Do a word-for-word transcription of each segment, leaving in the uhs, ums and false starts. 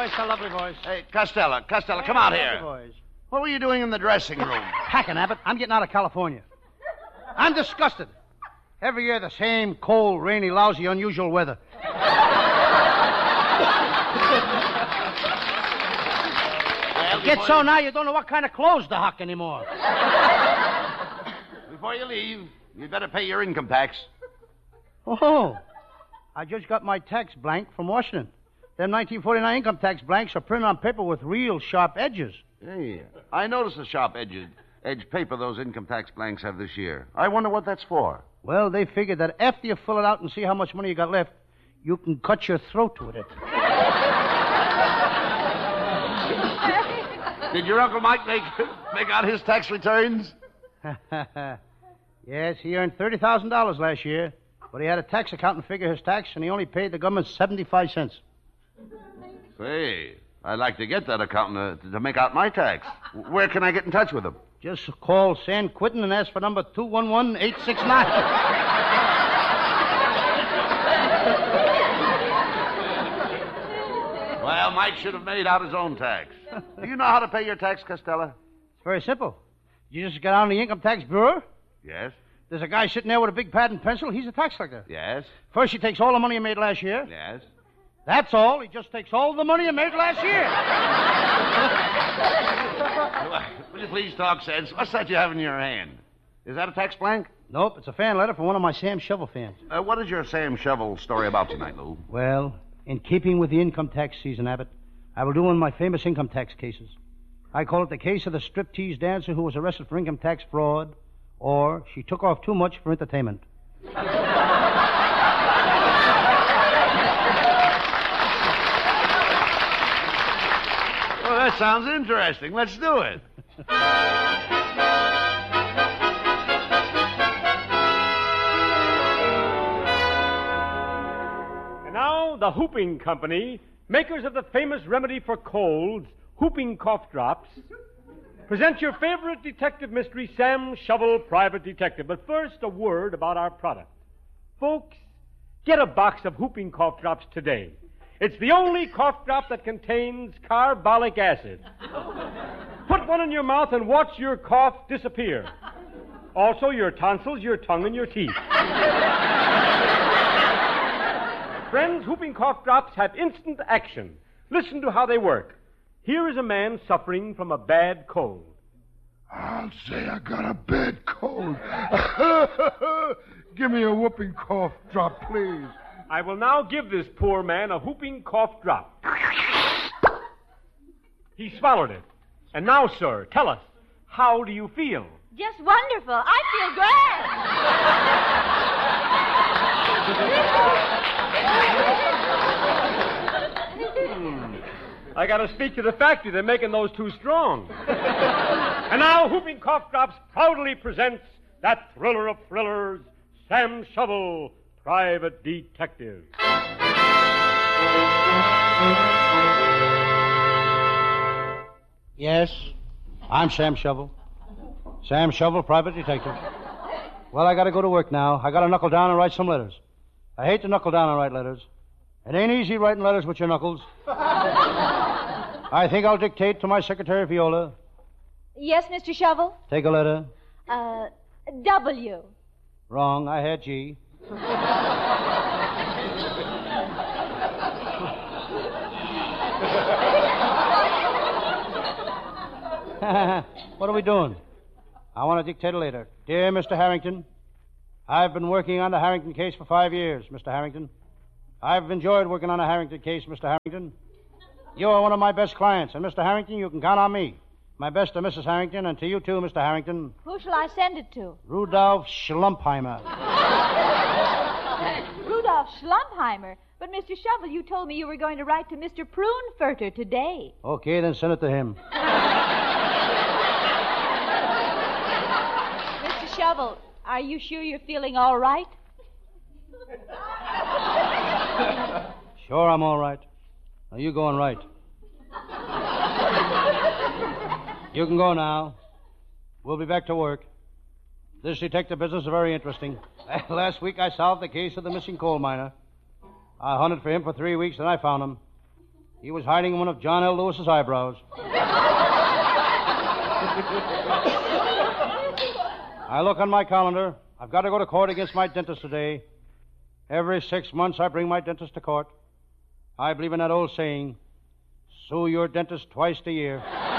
voice, a lovely voice. Hey, Costello, Costello, come out here. Boys. What were you doing in the dressing room? Packing, Abbott. I'm getting out of California. I'm disgusted. Every year the same cold, rainy, lousy, unusual weather. Well, It gets so now you don't know what kind of clothes to huck anymore. Before you leave, you'd better pay your income tax. Oh, I just got my tax blank from Washington. Them nineteen forty-nine income tax blanks are printed on paper with real sharp edges. Hey, I noticed the sharp edged, edge paper those income tax blanks have this year. I wonder what that's for. Well, they figured that after you fill it out and see how much money you got left, you can cut your throat with it. Did your Uncle Mike make, make out his tax returns? Yes, he earned thirty thousand dollars last year, but he had a tax accountant figure his tax, and he only paid the government seventy-five cents. Say, I'd like to get that accountant to, to make out my tax. Where can I get in touch with him? Just call San Quentin and ask for number two one one eight six nine. Well, Mike should have made out his own tax. Do you know how to pay your tax, Costello? It's very simple. You just get on the Income Tax Bureau. Yes. There's a guy sitting there with a big pad and pencil. He's a tax collector. Yes. First, he takes all the money you made last year. Yes. That's all. He just takes all the money you made last year. Will you please talk sense? What's that you have in your hand? Is that a tax blank? Nope, it's a fan letter from one of my Sam Shovel fans. Uh, what is your Sam Shovel story about tonight, Lou? Well, in keeping with the income tax season, Abbott, I will do one of my famous income tax cases. I call it the case of the striptease dancer who was arrested for income tax fraud, or she took off too much for entertainment. Well, that sounds interesting. Let's do it. And now, the Whooping Company, makers of the famous remedy for colds, Whooping Cough Drops, present your favorite detective mystery, Sam Shovel, Private Detective. But first, a word about our product. Folks, get a box of Whooping Cough Drops today. It's the only cough drop that contains carbolic acid. Put one in your mouth and watch your cough disappear. Also, your tonsils, your tongue, and your teeth. Friends, Whooping Cough Drops have instant action. Listen to how they work. Here is a man suffering from a bad cold. I'll say I got a bad cold. Give me a whooping cough drop, please. I will now give this poor man a whooping cough drop. He swallowed it. And now, sir, tell us, how do you feel? Just wonderful. I feel great. Hmm. I got to speak to the factory. They're making those too strong. And now, Whooping Cough Drops proudly presents that thriller of thrillers, Sam Shovel, Private Detective. Yes, I'm Sam Shovel. Sam Shovel, Private Detective. Well, I got to go to work now. I got to knuckle down and write some letters. I hate to knuckle down and write letters. It ain't easy writing letters with your knuckles. I think I'll dictate to my secretary, Viola. Yes, Mister Shovel? Take a letter. Uh, W. Wrong. I had G. What are we doing? I want to dictate a letter. Dear Mister Harrington, I've been working on the Harrington case for five years, Mister Harrington. I've enjoyed working on the Harrington case, Mister Harrington. You are one of my best clients, and Mister Harrington, you can count on me. My best to Missus Harrington, and to you too, Mister Harrington. Who shall I send it to? Rudolph Schlumpheimer. Rudolph Schlumpheimer? But, Mister Shovel, you told me you were going to write to Mister Pruneferter today. Okay, then send it to him. Mister Shovel, are you sure you're feeling all right? Sure, I'm all right. Now, you go and write. You can go now. We'll be back to work. This detective business is very interesting. Last week I solved the case of the missing coal miner. I hunted for him for three weeks, and I found him. He was hiding one of John L. Lewis's eyebrows. I look on my calendar. I've got to go to court against my dentist today. Every six months I bring my dentist to court. I believe in that old saying, sue your dentist twice a year.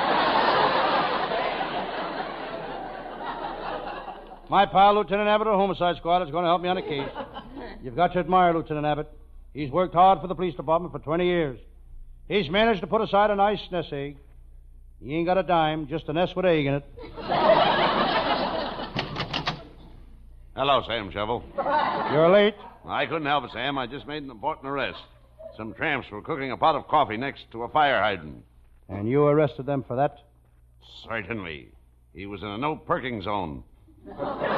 My pal, Lieutenant Abbott of the Homicide Squad, is going to help me on a case. You've got to admire Lieutenant Abbott. He's worked hard for the police department for twenty years. He's managed to put aside a nice nest egg. He ain't got a dime, just a nest with egg in it. Hello, Sam Shovel. You're late. I couldn't help it, Sam. I just made an important arrest. Some tramps were cooking a pot of coffee next to a fire hydrant. And you arrested them for that? Certainly. He was in a no-perking zone.